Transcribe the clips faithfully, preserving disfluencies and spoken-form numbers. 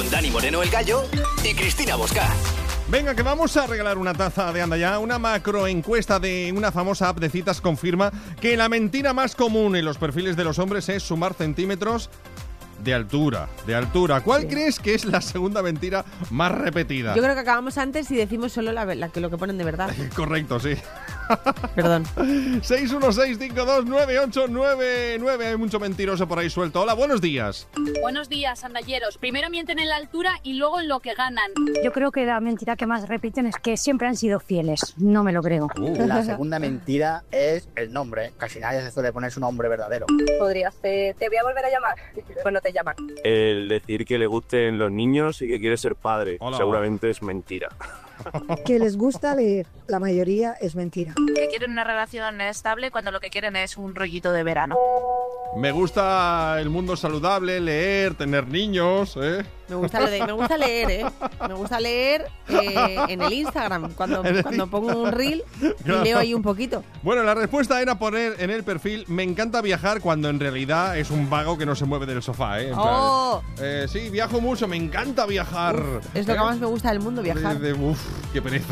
con Dani Moreno el Gallo y Cristina Bosca. Venga, que vamos a regalar una taza de Anda Ya. Una macroencuesta de una famosa app de citas confirma que la mentira más común en los perfiles de los hombres es sumar centímetros de altura, de altura. ¿Cuál sí. crees que es la segunda mentira más repetida? Yo creo que acabamos antes y decimos solo la, la que lo que ponen de verdad. Correcto, sí. Perdón. seis uno seis cinco dos nueve ocho nueve nueve. Hay mucho mentiroso por ahí suelto. Hola, buenos días. Buenos días, andalleros. Primero mienten en la altura y luego en lo que ganan. Yo creo que la mentira que más repiten es que siempre han sido fieles. No me lo creo. Uh. La segunda mentira es el nombre. Casi nadie se suele poner su nombre verdadero. Podría ser, te voy a volver a llamar. Pues no te llaman. El decir que le gusten los niños y que quiere ser padre. Hola. Seguramente es mentira. Que les gusta leer, la mayoría es mentira. Que quieren una relación estable cuando lo que quieren es un rollito de verano. Me gusta el mundo saludable, leer, tener niños, ¿eh? Me gusta, de, me gusta leer, ¿eh? Me gusta leer eh, en el Instagram, cuando, cuando pongo un reel claro. y leo ahí un poquito. Bueno, la respuesta era poner en el perfil me encanta viajar cuando en realidad es un vago que no se mueve del sofá, ¿eh? En oh. plan, eh sí, viajo mucho, me encanta viajar. Uf, es lo ¿eh? que más me gusta del mundo, viajar. De, de, uf, qué pereza.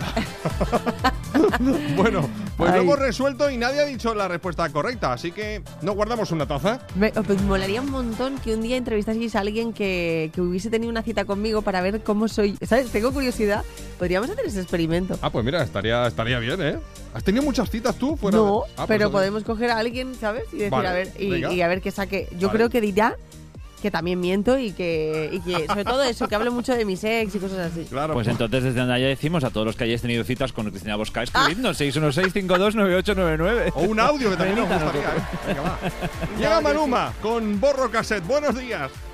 Bueno, pues Ay. lo hemos resuelto y nadie ha dicho la respuesta correcta, así que ¿no guardamos una taza? Me pues, molaría un montón que un día entrevistaseis a alguien que, que hubiese tenido una cita conmigo para ver cómo soy. ¿Sabes? Tengo curiosidad. Podríamos hacer ese experimento. Ah, pues mira, estaría, estaría bien, ¿eh? ¿Has tenido muchas citas tú? Fuera no, de... ah, pero pues, podemos coger a alguien, ¿sabes? Y decir, vale, a ver, y, y a ver qué saque. Yo vale. creo que dirá que también miento y que, y que sobre todo eso, que hablo mucho de mi sex y cosas así. Claro. Pues entonces desde donde ya decimos a todos los que hayáis tenido citas con Cristina Bosca, escribidnos ah. seis uno seis cinco dos nueve ocho nueve nueve. O un audio que también nos gustaría, ¿eh? Venga, va. Llega Maluma con Borro Cassette. Buenos días.